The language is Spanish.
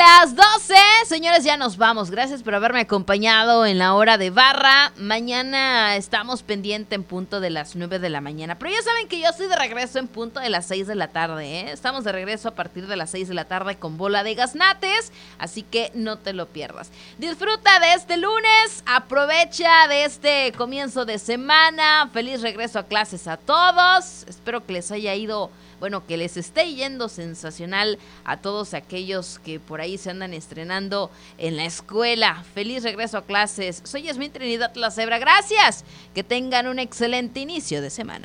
las 12, señores, ya nos vamos. Gracias por haberme acompañado en la hora de barra. Mañana estamos pendiente en punto de las 9 de la mañana. Pero ya saben que yo estoy de regreso en punto de las 6 de la tarde, ¿eh? Estamos de regreso a partir de las 6 de la tarde con Bola de Gaznates. Así que no te lo pierdas. Disfruta de este lunes. Aprovecha de este comienzo de semana. Feliz regreso a clases a todos. Espero que les haya ido... Bueno, que les esté yendo sensacional a todos aquellos que por ahí se andan estrenando en la escuela. Feliz regreso a clases. Soy Yasmín Trinidad La Cebra. Gracias. Que tengan un excelente inicio de semana.